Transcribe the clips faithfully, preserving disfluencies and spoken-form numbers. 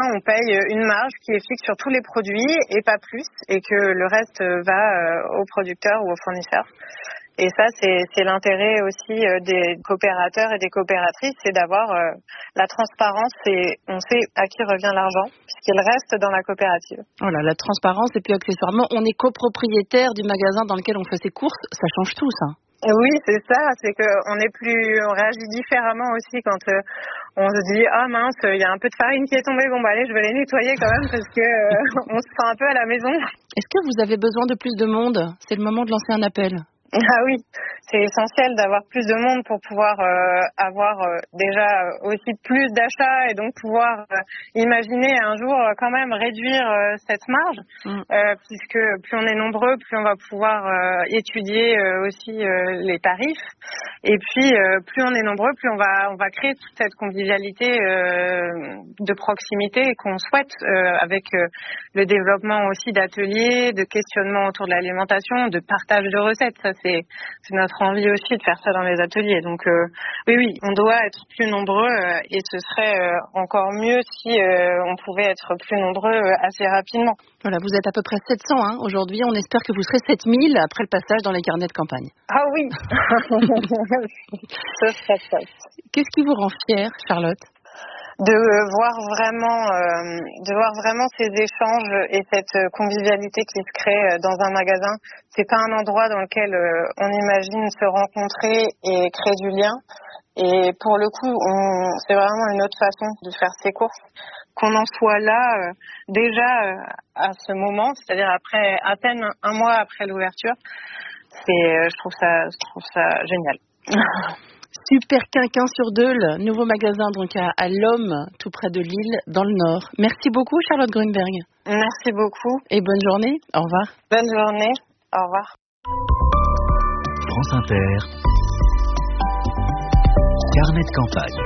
on paye une marge qui est fixe sur tous les produits et pas plus, et que le reste va aux producteurs ou aux fournisseurs. Et ça, c'est, c'est l'intérêt aussi des coopérateurs et des coopératrices, c'est d'avoir euh, la transparence et on sait à qui revient l'argent, puisqu'il reste dans la coopérative. Voilà, la transparence et puis accessoirement, on est copropriétaire du magasin dans lequel on fait ses courses, ça change tout ça. Oui, c'est ça, c'est qu'on est plus, on réagit différemment aussi quand euh, on se dit ah mince, il y a un peu de farine qui est tombée, bon bah allez, je vais les nettoyer quand même parce que euh, on se sent un peu à la maison. Est-ce que vous avez besoin de plus de monde ? C'est le moment de lancer un appel. Ah oui, c'est essentiel d'avoir plus de monde pour pouvoir euh, avoir euh, déjà euh, aussi plus d'achats et donc pouvoir euh, imaginer un jour euh, quand même réduire euh, cette marge, mm. euh, puisque plus on est nombreux, plus on va pouvoir euh, étudier euh, aussi euh, les tarifs. Et puis euh, plus on est nombreux, plus on va on va créer toute cette convivialité euh, de proximité qu'on souhaite euh, avec euh, le développement aussi d'ateliers, de questionnements autour de l'alimentation, de partage de recettes. Ça c'est, c'est notre envie aussi de faire ça dans les ateliers. Donc euh, oui oui, on doit être plus nombreux euh, et ce serait euh, encore mieux si euh, on pouvait être plus nombreux euh, assez rapidement. Voilà, vous êtes à peu près sept cents hein, aujourd'hui. On espère que vous serez sept mille après le passage dans les carnets de campagne. Ah oui. Ce serait ça. Qu'est-ce qui vous rend fière, Charlotte ? De voir vraiment, euh, de voir vraiment ces échanges et cette convivialité qui se crée dans un magasin. C'est pas un endroit dans lequel euh, on imagine se rencontrer et créer du lien. Et pour le coup, on, c'est vraiment une autre façon de faire ses courses. Qu'on en soit là euh, déjà euh, à ce moment, c'est-à-dire après à peine un mois après l'ouverture. C'est, je trouve ça, je trouve ça génial. Super Quinquin sur Deule, nouveau magasin donc à, à Lomme, tout près de Lille, dans le Nord. Merci beaucoup Charlotte Grunberg. Merci beaucoup. Et bonne journée. Au revoir. Bonne journée. Au revoir. France Inter. Carnet de campagne.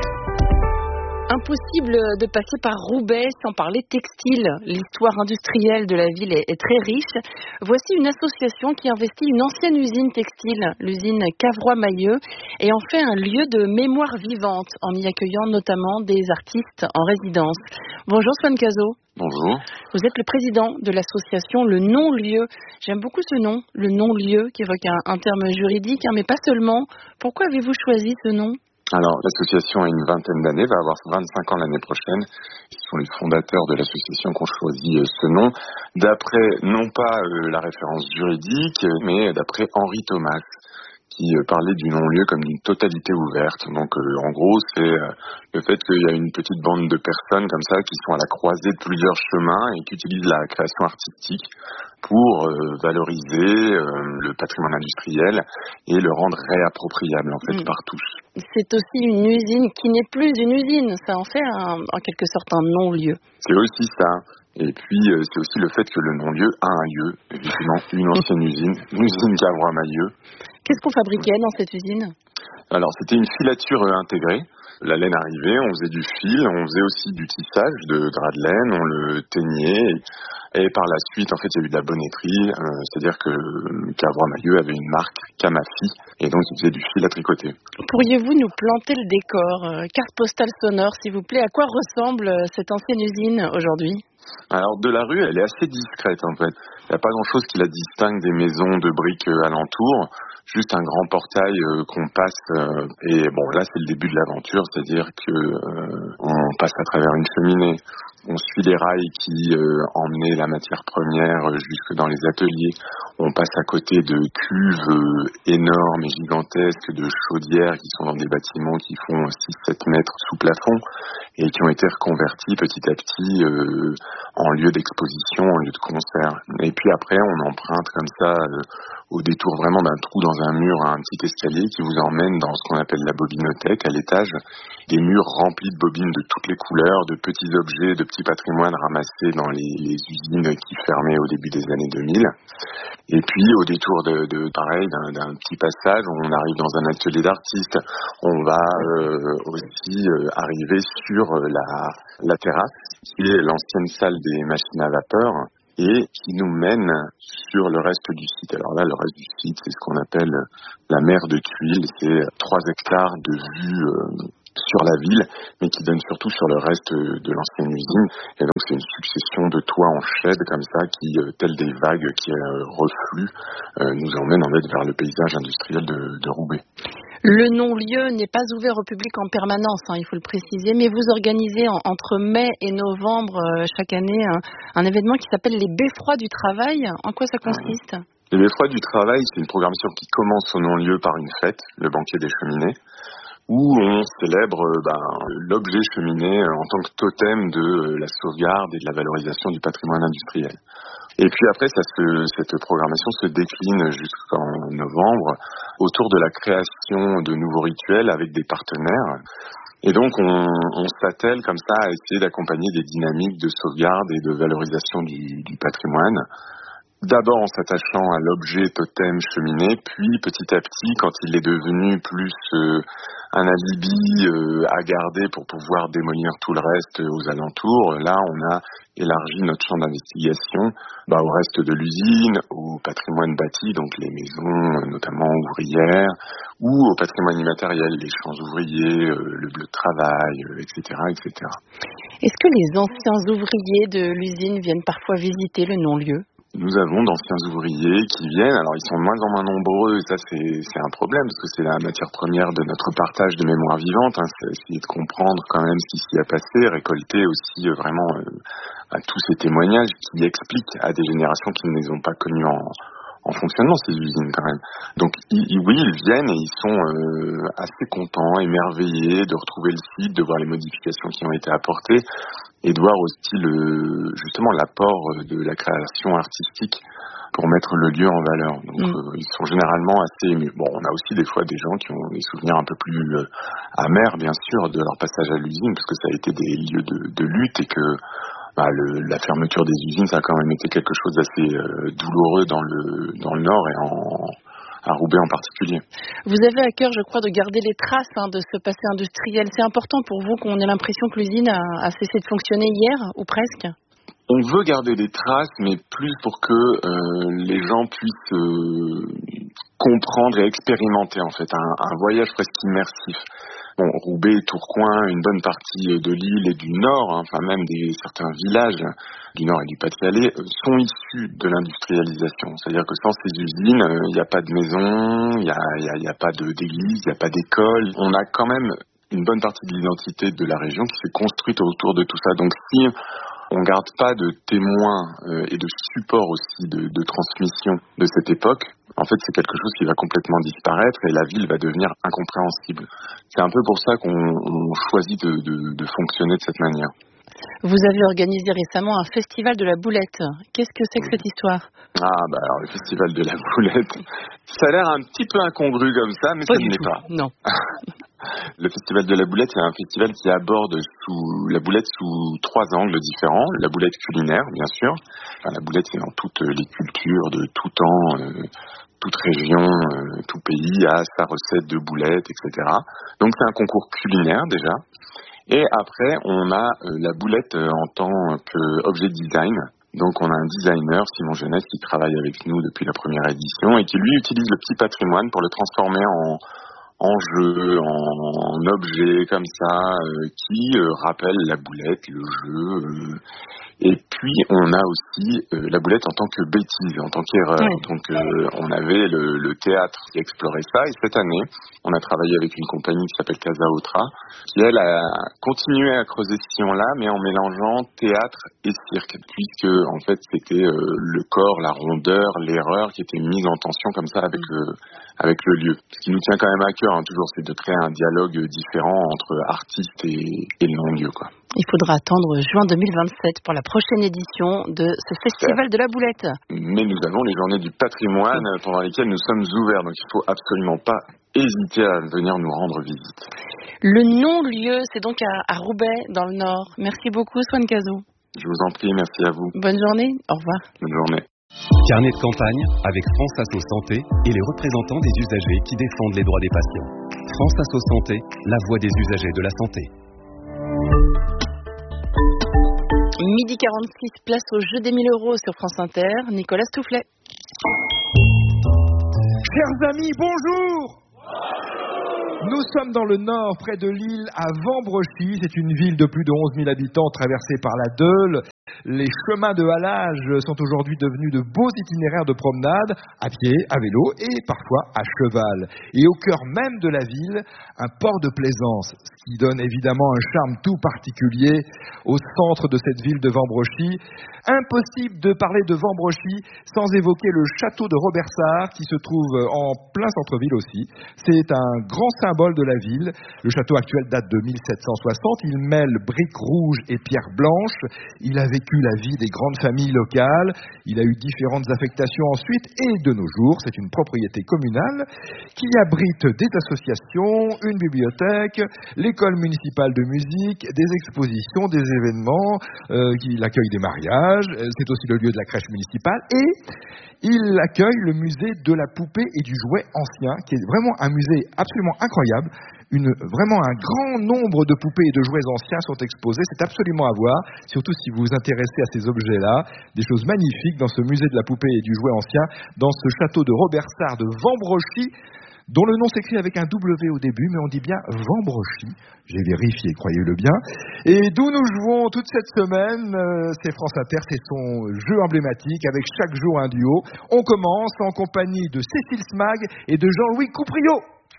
Impossible de passer par Roubaix sans parler textile. L'histoire industrielle de la ville est, est très riche. Voici une association qui investit une ancienne usine textile, l'usine Cavrois-Mailleux, et en fait un lieu de mémoire vivante en y accueillant notamment des artistes en résidence. Bonjour Swan Cazot. Bonjour. Vous êtes le président de l'association Le Non-Lieu. J'aime beaucoup ce nom, le Non-Lieu, qui évoque un, un terme juridique, hein, mais pas seulement. Pourquoi avez-vous choisi ce nom ? Alors, l'association a une vingtaine d'années, va avoir vingt-cinq ans l'année prochaine. Ce sont les fondateurs de l'association qui ont choisi ce nom, d'après non pas euh, la référence juridique, mais d'après Henri Thomas, qui euh, parlait du non-lieu comme d'une totalité ouverte. Donc, euh, en gros, c'est euh, le fait qu'il y a une petite bande de personnes comme ça qui sont à la croisée de plusieurs chemins et qui utilisent la création artistique pour euh, valoriser euh, le patrimoine industriel et le rendre réappropriable en fait mmh. par tous. C'est aussi une usine qui n'est plus une usine, ça en fait un, en quelque sorte un non-lieu. C'est aussi ça. Et puis euh, c'est aussi le fait que le non-lieu a un lieu, effectivement, une ancienne usine, l'usine Cavrois-Mailleux. Qu'est-ce qu'on fabriquait dans cette usine ? Alors c'était une filature intégrée. La laine arrivait, on faisait du fil, on faisait aussi du tissage de drap de laine, on le teignait. Et par la suite, en fait, il y a eu de la bonneterie, euh, c'est-à-dire que Cavrois-Mailleux avait une marque Camafi, et donc il faisait du fil à tricoter. Pourriez-vous nous planter le décor, euh, carte postale sonore, s'il vous plaît ? À quoi ressemble cette ancienne usine aujourd'hui ? Alors, de la rue, elle est assez discrète, en fait. Il n'y a pas grand-chose qui la distingue des maisons de briques euh, alentour. Juste un grand portail euh, qu'on passe euh, et bon là c'est le début de l'aventure, c'est-à-dire que euh, on passe à travers une cheminée, on suit les rails qui euh, emmenaient la matière première euh, jusque dans les ateliers, on passe à côté de cuves euh, énormes et gigantesques de chaudières qui sont dans des bâtiments qui font six sept mètres sous plafond et qui ont été reconvertis petit à petit euh, en lieu d'exposition, en lieu de concert. Et puis après on emprunte comme ça euh, au détour vraiment d'un trou dans un mur, un petit escalier qui vous emmène dans ce qu'on appelle la bobinothèque à l'étage, des murs remplis de bobines de toutes les couleurs, de petits objets, de petits patrimoines ramassés dans les, les usines qui fermaient au début des années deux mille. Et puis au détour de, de pareil d'un, d'un petit passage, on arrive dans un atelier d'artiste, on va euh, aussi euh, arriver sur la, la terrasse qui est l'ancienne salle des machines à vapeur, et qui nous mène sur le reste du site. Alors là, le reste du site, c'est ce qu'on appelle la mer de Tuiles. C'est trois hectares de vue euh, sur la ville, mais qui donne surtout sur le reste de l'ancienne usine. Et donc c'est une succession de toits en chède comme ça, qui, tels des vagues qui euh, refluent, euh, nous emmènent en fait vers le paysage industriel de, de Roubaix. Le non-lieu n'est pas ouvert au public en permanence, hein, il faut le préciser, mais vous organisez en, entre mai et novembre euh, chaque année un, un événement qui s'appelle les Beffrois du Travail. En quoi ça consiste ? Les Beffrois du Travail, c'est une programmation qui commence au non-lieu par une fête, le banquet des cheminées, où on célèbre ben, l'objet cheminée en tant que totem de la sauvegarde et de la valorisation du patrimoine industriel. Et puis après, ça se, cette programmation se décline jusqu'en novembre autour de la création de nouveaux rituels avec des partenaires. Et donc, on, on s'attelle comme ça à essayer d'accompagner des dynamiques de sauvegarde et de valorisation du, du patrimoine. D'abord en s'attachant à l'objet totem cheminée, puis petit à petit, quand il est devenu plus euh, un alibi euh, à garder pour pouvoir démolir tout le reste aux alentours, là on a élargi notre champ d'investigation bah, au reste de l'usine, au patrimoine bâti, donc les maisons notamment ouvrières, ou au patrimoine immatériel, les champs ouvriers, euh, le bleu de travail, euh, et cetera, et cetera. Est-ce que les anciens ouvriers de l'usine viennent parfois visiter le non-lieu ? Nous avons d'anciens ouvriers qui viennent, alors ils sont de moins en moins nombreux, et ça c'est, c'est un problème, parce que c'est la matière première de notre partage de mémoire vivante, hein, c'est essayer de comprendre quand même ce qui s'y a passé, récolter aussi euh, vraiment euh, à tous ces témoignages qui expliquent à des générations qui ne les ont pas connues en, en fonctionnement, ces usines quand même. Donc ils, oui, ils viennent et ils sont euh, assez contents, émerveillés de retrouver le site, de voir les modifications qui ont été apportées, et de voir aussi le, justement l'apport de la création artistique pour mettre le lieu en valeur. Donc mmh. euh, ils sont généralement assez émus. Bon, on a aussi des fois des gens qui ont des souvenirs un peu plus euh, amers, bien sûr, de leur passage à l'usine, parce que ça a été des lieux de, de lutte et que bah, le, la fermeture des usines, ça a quand même été quelque chose d'assez euh, douloureux dans le, dans le Nord et en... à Roubaix en particulier. Vous avez à cœur, je crois, de garder les traces hein, de ce passé industriel. C'est important pour vous qu'on ait l'impression que l'usine a, a cessé de fonctionner hier, ou presque ? On veut garder des traces, mais plus pour que euh, les gens puissent euh, comprendre et expérimenter en fait un, un voyage presque immersif. Bon, Roubaix, Tourcoing, une bonne partie de l'île et du Nord, hein, enfin même des certains villages du Nord et du Pas-de-Calais sont issus de l'industrialisation. C'est-à-dire que sans ces usines, il n'y a pas de maison, il n'y a, y a, y a pas de, d'église, il n'y a pas d'école. On a quand même une bonne partie de l'identité de la région qui s'est construite autour de tout ça. Donc si on ne garde pas de témoins euh, et de support aussi de, de transmission de cette époque, en fait, c'est quelque chose qui va complètement disparaître et la ville va devenir incompréhensible. C'est un peu pour ça qu'on on choisit de, de, de fonctionner de cette manière. Vous avez organisé récemment un festival de la boulette. Qu'est-ce que c'est que cette histoire ? Ah, bah alors le festival de la boulette, ça a l'air un petit peu incongru comme ça, mais pas ça ne l'est tout. pas. Non. Le festival de la boulette, c'est un festival qui aborde sous, la boulette sous trois angles différents. La boulette culinaire, bien sûr. Enfin, la boulette, c'est dans toutes les cultures de tout temps, euh, toute région, euh, tout pays a sa recette de boulette, et cetera. Donc c'est un concours culinaire déjà. Et après, on a euh, la boulette euh, en tant qu'objet de design. Donc on a un designer, Simon Jeunesse, qui travaille avec nous depuis la première édition et qui lui utilise le petit patrimoine pour le transformer en en jeu, en, en objet comme ça, euh, qui euh, rappelle la boulette, le jeu. Euh, et puis on a aussi euh, la boulette en tant que bêtise, en tant qu'erreur. Oui. Donc euh, on avait le, le théâtre qui explorait ça. Et cette année, on a travaillé avec une compagnie qui s'appelle Casa Otra, qui elle a continué à creuser ce sillon-là, mais en mélangeant théâtre et cirque, puisque en fait c'était euh, le corps, la rondeur, l'erreur qui était mise en tension comme ça avec le avec le lieu. Ce qui nous tient quand même à cœur, hein, toujours, c'est de créer un dialogue différent entre artistes et, et le non-lieu, quoi. Il faudra attendre juin deux mille vingt-sept pour la prochaine édition de ce festival de la boulette. Mais nous avons les journées du patrimoine pendant lesquelles nous sommes ouverts, donc il ne faut absolument pas hésiter à venir nous rendre visite. Le non-lieu, c'est donc à, à Roubaix, dans le Nord. Merci beaucoup, Swan Cazot. Je vous en prie, merci à vous. Bonne journée, au revoir. Bonne journée. Carnet de campagne avec France Asso Santé et les représentants des usagers qui défendent les droits des patients. France Asso Santé, la voix des usagers de la santé. Midi quarante-six, place au jeu des mille euros sur France Inter. Nicolas Stoufflet. Chers amis, bonjour. Nous sommes dans le nord, près de Lille, à Vambrochy. C'est une ville de plus de onze mille habitants traversée par la Deûle. Les chemins de halage sont aujourd'hui devenus de beaux itinéraires de promenade, à pied, à vélo et parfois à cheval. Et au cœur même de la ville, un port de plaisance, ce qui donne évidemment un charme tout particulier au centre de cette ville de Vambrochy. Impossible de parler de Vambrochy sans évoquer le château de Robersart qui se trouve en plein centre-ville aussi. C'est un grand symbole de la ville. Le château actuel date de mille sept cent soixante. Il mêle briques rouges et pierres blanches. Il a vécu la vie des grandes familles locales. Il a eu différentes affectations ensuite et de nos jours, c'est une propriété communale qui abrite des associations, une bibliothèque, l'école municipale de musique, des expositions, des événements, euh, il accueille des mariages, c'est aussi le lieu de la crèche municipale et il accueille le musée de la poupée et du jouet ancien qui est vraiment un musée absolument incroyable. Une, vraiment un grand nombre de poupées et de jouets anciens sont exposés, c'est absolument à voir, surtout si vous vous intéressez à ces objets-là, des choses magnifiques dans ce musée de la poupée et du jouet ancien, dans ce château de Robersart de Vambrochy, dont le nom s'écrit avec un W au début, mais on dit bien Vambrochy, j'ai vérifié, croyez-le bien, et d'où nous jouons toute cette semaine, euh, c'est France Inter, c'est son jeu emblématique, avec chaque jour un duo. On commence en compagnie de Cécile Smag et de Jean-Louis Coupriot.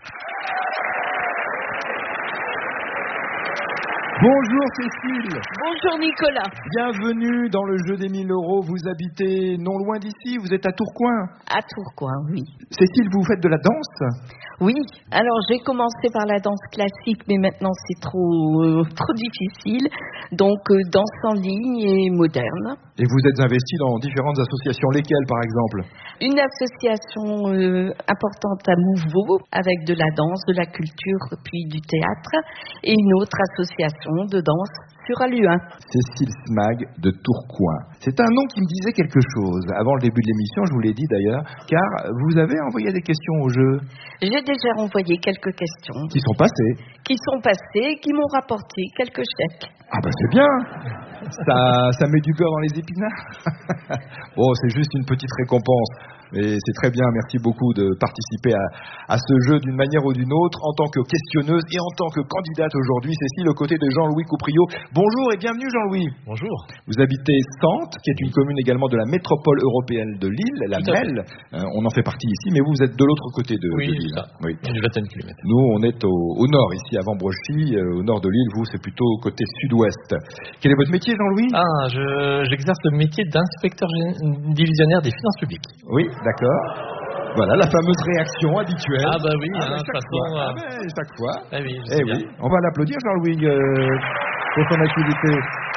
Bonjour Cécile. Bonjour Nicolas. Bienvenue dans le jeu des mille euros. Vous habitez non loin d'ici, vous êtes à Tourcoing. À Tourcoing, oui. Cécile, vous faites de la danse ? Oui, alors j'ai commencé par la danse classique, mais maintenant c'est trop, euh, trop difficile. Donc euh, danse en ligne et moderne. Et vous êtes investi dans différentes associations, lesquelles par exemple ? Une association euh, importante à Mouveau, avec de la danse, de la culture, puis du théâtre, et une autre association de danse sur Alluin. Cécile Smag de Tourcoing. C'est un nom qui me disait quelque chose. Avant le début de l'émission, je vous l'ai dit d'ailleurs, car vous avez envoyé des questions au jeu. J'ai déjà envoyé quelques questions. Qui sont passées. Qui sont passées et qui m'ont rapporté quelques chèques. Ah bah c'est bien. Ça, ça met du beurre dans les épinards. Bon, c'est juste une petite récompense. Mais c'est très bien, merci beaucoup de participer à, à ce jeu d'une manière ou d'une autre, en tant que questionneuse et en tant que candidate aujourd'hui. Cécile, aux côtés de Jean-Louis Coupriot. Bonjour et bienvenue Jean-Louis. Bonjour. Vous habitez Sante, qui est une commune également de la métropole européenne de Lille, la M E L. Euh, on en fait partie ici, mais vous, vous êtes de l'autre côté de, oui, de Lille. Ça. Oui, une vingtaine de kilomètres. Nous, on est au, au nord, ici à Vambrochy, euh, au nord de Lille. Vous, c'est plutôt côté sud-ouest. Quel est votre métier, Jean-Louis ? Ah, je, j'exerce le métier d'inspecteur gén- divisionnaire des finances publiques. Oui, d'accord. Voilà, la fameuse réaction habituelle. Ah bah oui, ah, hein, de toute façon... Ah euh... ben, chaque fois. Ah oui, je eh oui. On va l'applaudir, Jean-Louis, euh, pour son activité.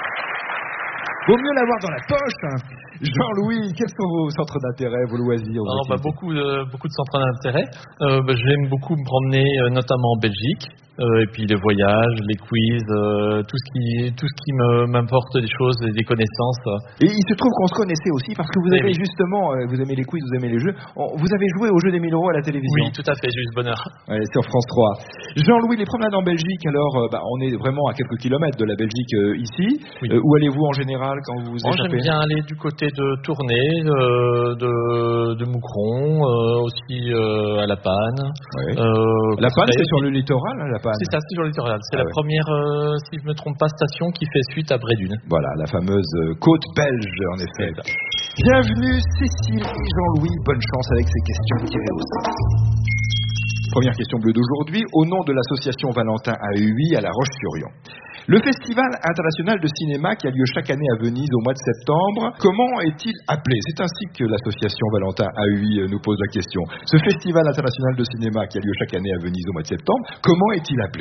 Vaut mieux l'avoir dans la poche. Hein. Jean-Louis, quels sont vos centres d'intérêt, vos loisirs Alors, bah, beaucoup, de, beaucoup de centres d'intérêt. Euh, bah, j'aime beaucoup me promener, euh, notamment en Belgique. Euh, et puis les voyages, les quiz, euh, tout ce qui, tout ce qui me, m'importe des choses, des connaissances. Et il se trouve qu'on se connaissait aussi parce que vous avez oui. justement, euh, vous aimez les quiz, vous aimez les jeux. On, vous avez joué au jeu des mille euros à la télévision. Oui, tout à fait, j'ai eu ce bonheur. Ouais, sur France trois. Jean-Louis, les promenades en Belgique, alors, euh, bah, on est vraiment à quelques kilomètres de la Belgique euh, ici. Oui. Euh, où allez-vous en général quand vous vous Moi, échappez ? J'aime bien aller du côté de Tournai, de, de, de Moucron, euh, aussi euh, à La Panne. Ouais. Euh, la Panne, c'est sur le littoral, hein, La Panne. C'est ça, c'est sur le littoral. C'est ah la ouais. première, euh, si je ne me trompe pas, station qui fait suite à Brédune. Voilà, la fameuse euh, côte belge, en effet. Bienvenue, Cécile et Jean-Louis. Bonne chance avec ces questions tirées au sort. Première question bleue d'aujourd'hui, au nom de l'association Valentin A E U I à La Roche-sur-Yon. Le Festival international de cinéma qui a lieu chaque année à Venise au mois de septembre, comment est-il appelé ? C'est ainsi que l'association Valentin A E U I nous pose la question. Ce Festival international de cinéma qui a lieu chaque année à Venise au mois de septembre, comment est-il appelé ?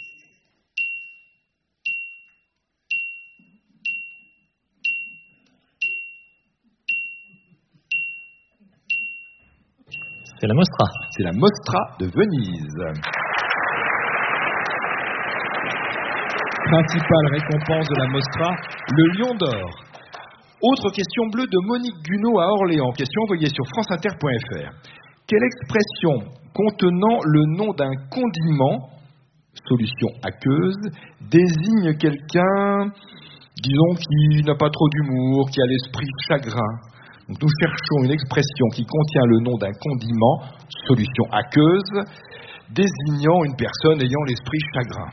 C'est la Mostra. C'est la Mostra de Venise. Principale récompense de la Mostra, le Lion d'Or. Autre question bleue de Monique Gunaud à Orléans. Question envoyée sur franceinter point f r. Quelle expression contenant le nom d'un condiment, solution aqueuse, désigne quelqu'un, disons, qui n'a pas trop d'humour, qui a l'esprit chagrin ? Donc nous cherchons une expression qui contient le nom d'un condiment, solution aqueuse, désignant une personne ayant l'esprit chagrin.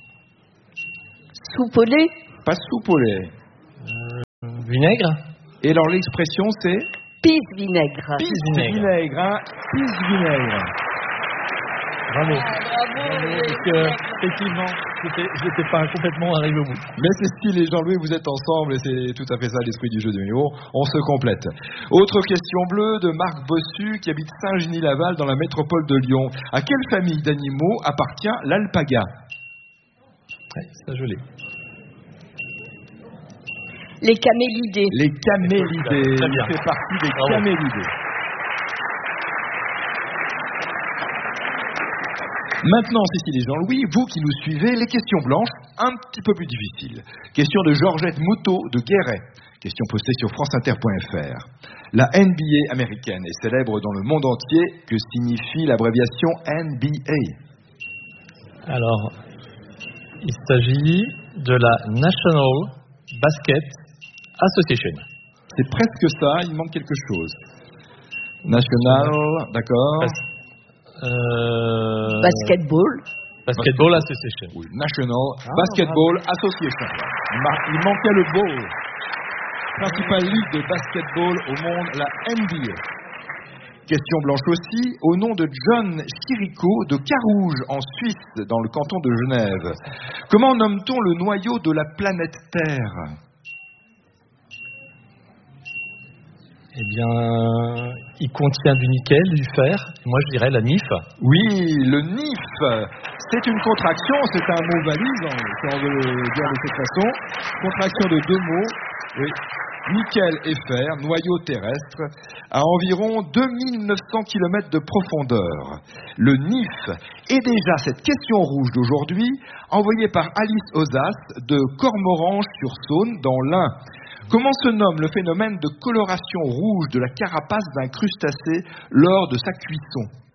Soupe au lait. Pas soupe au lait. Euh, vinaigre. Et alors l'expression c'est Pisse vinaigre. Pisse vinaigre. vinaigre, hein, pisse vinaigre. Bravo. Ah, bravo. Bravo, parce que, effectivement, je n'étais pas complètement arrivé au bout. Mais c'est stylé, Jean-Louis, vous êtes ensemble et c'est tout à fait ça l'esprit du jeu de numéro. On se complète. Autre question bleue de Marc Bossu qui habite Saint-Genis-Laval dans la métropole de Lyon. À quelle famille d'animaux appartient l'alpaga? Ouais, ça je l'ai. Les camélidés. Les camélidés. Très bien. Il fait partie des Bravo. camélidés. Maintenant, Cécile et Jean-Louis, vous qui nous suivez, les questions blanches, un petit peu plus difficiles. Question de Georgette Moutot de Guéret. Question postée sur franceinter point f r. La N B A américaine est célèbre dans le monde entier. Que signifie l'abréviation N B A? Alors, il s'agit de la National Basket Association. C'est presque ça, il manque quelque chose. National, d'accord. Euh... Basketball. Basketball Association. Oui, National Basketball Association. Il, mar- il manquait le ball. Principale ligue de basketball au monde, la N B A. Question blanche aussi, au nom de John Chirico de Carouge, en Suisse, dans le canton de Genève. Comment nomme-t-on le noyau de la planète Terre? Eh bien, il contient du nickel, du fer. Moi, je dirais la N I F. Oui, le N I F. C'est une contraction, c'est un mot valide, hein, si on veut le dire de cette façon. Contraction de deux mots. Oui. Nickel et fer, noyau terrestre, à environ deux mille neuf cents kilomètres de profondeur. Le N I F est déjà cette question rouge d'aujourd'hui, envoyée par Alice Ozas de Cormoranche-sur-Saône, dans l'Ain. Comment se nomme le phénomène de coloration rouge de la carapace d'un crustacé lors de sa cuisson?